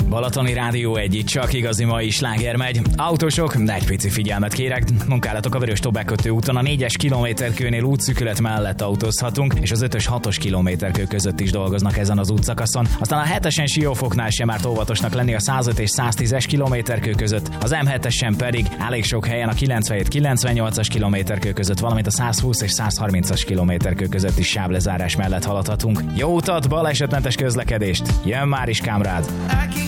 Balatoni Rádió 1, itt csak igazi mai sláger megy. Autósok, egy pici figyelmet kérek. Munkálatok a Vörös-Tobák kötő úton a 4-es kilométerkőnél útszűkület mellett autózhatunk, és az 5-ös 6-os kilométerkő között is dolgoznak ezen az útszakaszon. Aztán a 7-esen Siófoknál sem árt óvatosnak lenni a 105 és 110-es kilométerkő között, az M7-esen pedig elég sok helyen a 97-98-as kilométerkő között, valamint a 120 és 130-as kilométerkő között is sáblezárás mellett haladhatunk. Jó utat, balesetmentes közlekedést! Jön már is Kámrád!